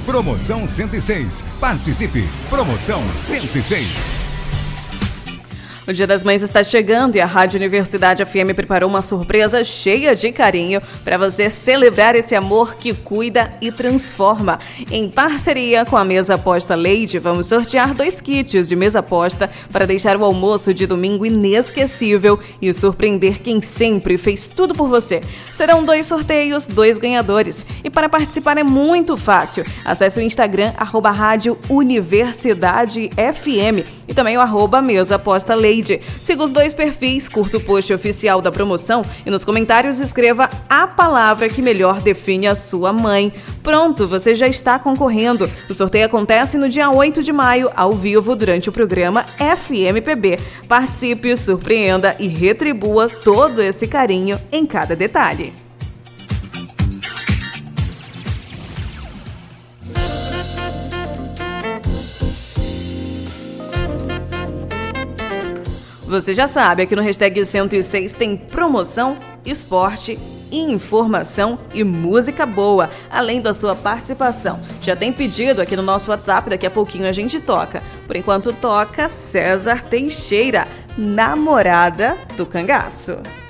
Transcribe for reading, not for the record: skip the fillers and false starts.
Promoção 106. Participe. Promoção 106. O Dia das Mães está chegando e a Rádio Universidade FM preparou uma surpresa cheia de carinho para você celebrar esse amor que cuida e transforma. Em parceria com a Mesa Aposta Leide, vamos sortear 2 kits de mesa aposta para deixar o almoço de domingo inesquecível e surpreender quem sempre fez tudo por você. Serão 2 sorteios, 2 ganhadores. E para participar é muito fácil. Acesse o Instagram, @Rádio Universidade FM e também o @Mesa Aposta Leide. Siga os 2 perfis, curta o post oficial da promoção e nos comentários escreva a palavra que melhor define a sua mãe. Pronto, você já está concorrendo. O sorteio acontece no dia 8 de maio, ao vivo, durante o programa FMPB. Participe, surpreenda e retribua todo esse carinho em cada detalhe. Você já sabe, aqui no Hashtag 106 tem promoção, esporte, informação e música boa, além da sua participação. Já tem pedido aqui no nosso WhatsApp, daqui a pouquinho a gente toca. Por enquanto toca César Teixeira, Namorada do Cangaço.